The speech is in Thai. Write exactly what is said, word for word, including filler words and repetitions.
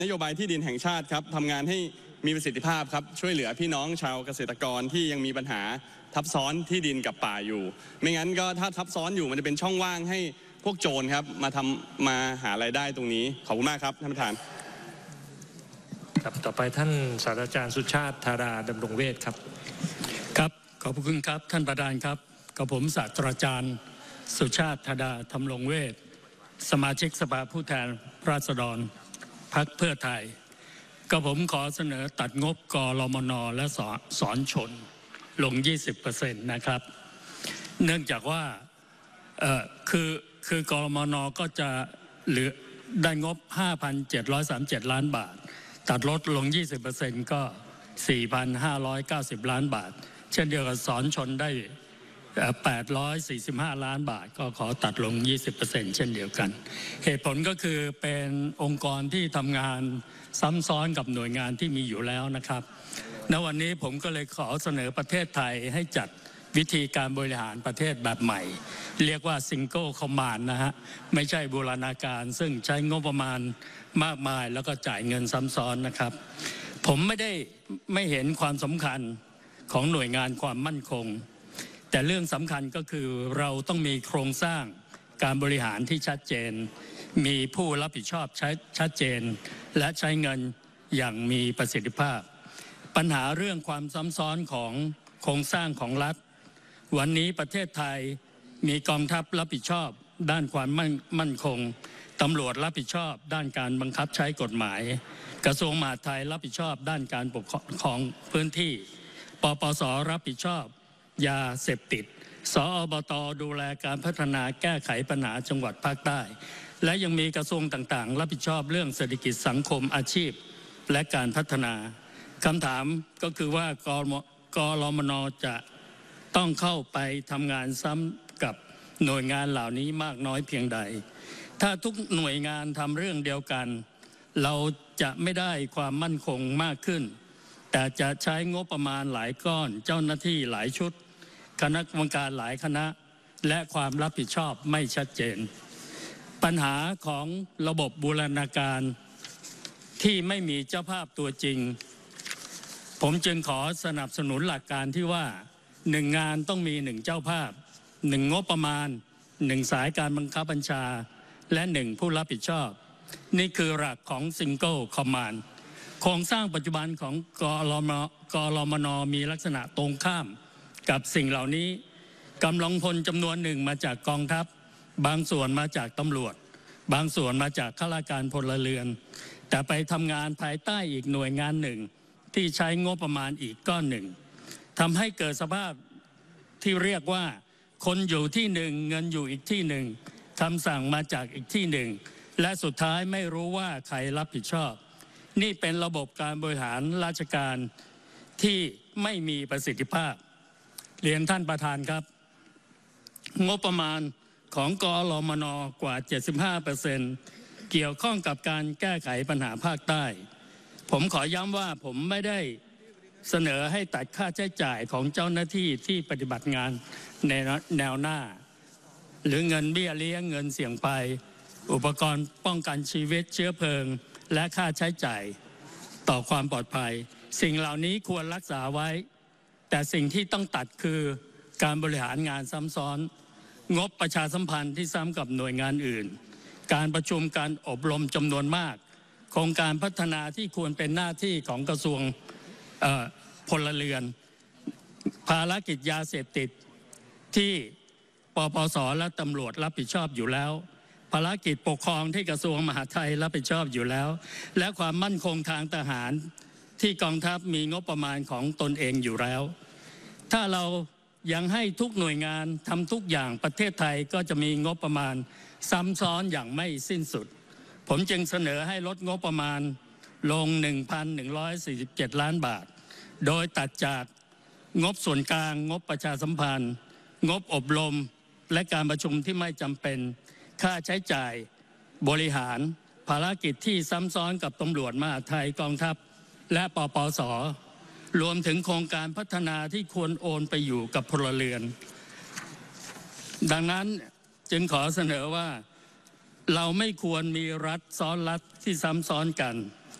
นโยบายที่ดินแห่งชาติครับทำงานให้มีประสิทธิภาพครับช่วยเหลือพี่น้องชาวเกษตรกรที่ยังมีปัญหาทับซ้อนที่ดินกับป่าอยู่ไม่งั้นก็ถ้าทับซ้อนอยู่มันจะเป็นช่องว่างให้พวกโจรครับมาทำมาหารายได้ตรงนี้ขอบคุณมากครับท่านประธานครับต่อไปท่านศาสตราจารย์สุชาติธาราดำรงเวชครับครับขอบคุณครับท่านประธานครับกับผมศาสตราจารย์สุชาติธาราดำรงเวชสมาชิกสภาผู้แทนราษฎรพรรคเพื่อไทยก็ผมขอเสนอตัดงบกลมนและสอนชนลง ยี่สิบเปอร์เซ็นต์ นะครับเนื่องจากว่าเอ่อคือคือกลมนก็จะเหลือได้งบ ห้าพันเจ็ดร้อยสามสิบเจ็ด ล้านบาทตัดลดลง ยี่สิบเปอร์เซ็นต์ ก็ สี่พันห้าร้อยเก้าสิบ ล้านบาทเช่นเดียวกับสอนชนได้แปดร้อยสี่สิบห้า ล้านบาทก็ขอตัดลง ยี่สิบเปอร์เซ็นต์ เช่นเดียวกันเหตุผลก็คือเป็นองค์กรที่ทำงานซ้ำซ้อนกับหน่วยงานที่มีอยู่แล้วนะครับณวันนี้ผมก็เลยขอเสนอประเทศไทยให้จัดวิธีการบริหารประเทศแบบใหม่เรียกว่า Single Command นะฮะไม่ใช่บูรณาการซึ่งใช้งบประมาณมากมายแล้วก็จ่ายเงินซ้ำซ้อนนะครับผมไม่ได้ไม่เห็นความสำคัญของหน่วยงานความมั่นคงแต่เรื่องสำคัญก็คือเราต้องมีโครงสร้างการบริหารที่ชัดเจนมีผู้รับผิดชอบชัดเจนและใช้เงินอย่างมีประสิทธิภาพปัญหาเรื่องความซ้ำซ้อนของโครงสร้างของรัฐวันนี้ประเทศไทยมีกองทัพรับผิดชอบด้านความมั่นมั่นคงตำรวจรับผิดชอบด้านการบังคับใช้กฎหมายกระทรวงมหาดไทยรับผิดชอบด้านการปกครองพื้นที่ปปสรับผิดชอบยาเสพติดสอบต.ดูแลการพัฒนาแก้ไขปัญหาจังหวัดภาคใต้และยังมีกระทรวงต่างๆรับผิดชอบเรื่องเศรษฐกิจสังคมอาชีพและการพัฒนาคำถามก็คือว่ากกลมนจะต้องเข้าไปทำงานซ้ำกับหน่วยงานเหล่านี้มากน้อยเพียงใดถ้าทุกหน่วยงานทำเรื่องเดียวกันเราจะไม่ได้ความมั่นคงมากขึ้นแต่จะใช้งบประมาณหลายก้อนเจ้าหน้าที่หลายชุดคณะกรรมการหลายคณะและความรับผิดชอบไม่ชัดเจนปัญหาของระบบบูรณาการที่ไม่มีเจ้าภาพตัวจริงผมจึงขอสนับสนุนหลักการที่ว่าหนึ่งงานต้องมีหนึ่งเจ้าภาพหนึ่งงบประมาณหนึ่งสายการบังคับบัญชาและหนึ่งผู้รับผิดชอบนี่คือหลักของ Single Command โครงสร้างปัจจุบันของกลมกลมนมีลักษณะตรงข้ามกับสิ่งเหล่านี้กำลังพลจำนวนหนึ่งมาจากกองทัพบางส่วนมาจากตำรวจบางส่วนมาจากข้าราชการพลเรือนแต่ไปทำงานภายใต้อีกหน่วยงานหนึ่งที่ใช้งบประมาณอีกก้อนหนึ่งทำให้เกิดสภาพที่เรียกว่าคนอยู่ที่หนึ่งเงินอยู่อีกที่หนึ่งคำสั่งมาจากอีกที่หนึ่งและสุดท้ายไม่รู้ว่าใครรับผิดชอบนี่เป็นระบบการบริหารราชการที่ไม่มีประสิทธิภาพเรียนท่านประธานครับงบประมาณของกลมนกว่า เจ็ดสิบห้าเปอร์เซ็นต์ เกี่ยวข้องกับการแก้ไขปัญหาภาคใต้ผมขอย้ำว่าผมไม่ได้เสนอให้ตัดค่าใช้จ่ายของเจ้าหน้าที่ที่ปฏิบัติงานในแนวหน้าหรือเงินเบี้ยเลี้ยงเงินเสี่ยงภัยอุปกรณ์ป้องกันชีวิตเชื้อเพลิงและค่าใช้จ่ายต่อความปลอดภัยสิ่งเหล่านี้ควรรักษาไว้แต่สิ่งที่ต้องตัดคือการบริหารงานซ้ำซ้อนงบประชาสัมพันธ์ที่ซ้ำกับหน่วยงานอื่นการประชุมการอบรมจำนวนมากโครงการพัฒนาที่ควรเป็นหน้าที่ของกระทรวงพลเรือนภารกิจยาเสพติดที่ปปสและตำรวจรับผิดชอบอยู่แล้วภารกิจปกครองที่กระทรวงมหาดไทยรับผิดชอบอยู่แล้วและความมั่นคงทางทหารที่กองทัพมีงบประมาณของตนเองอยู่แล้วถ้าเรายังให้ทุกหน่วยงานทำทุกอย่างประเทศไทยก็จะมีงบประมาณซ้ำซ้อนอย่างไม่สิ้นสุดผมจึงเสนอให้ลดงบประมาณลง หนึ่งพันหนึ่งร้อยสี่สิบเจ็ด ล้านบาทโดยตัดจากงบส่วนกลางงบประชาสัมพันธ์งบอบรมและการประชุมที่ไม่จำเป็นค่าใช้จ่ายบริหารภารกิจที่ซ้ำซ้อนกับตำรวจมหาดไทยกองทัพและปปส.รวมถึงโครงการพัฒนาที่ควรโอนไปอยู่กับพลเรือนดังนั้นจึงขอเสนอว่าเราไม่ควรมีรัฐซ้อนรัฐที่ซ้ำซ้อนกัน